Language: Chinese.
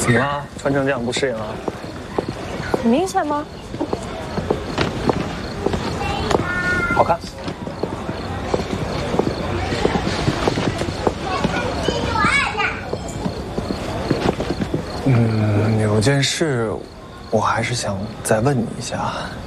怎么啦？穿成这样不适应啊？ 很明显吗？ 好看。有件事，我还是想再问你一下。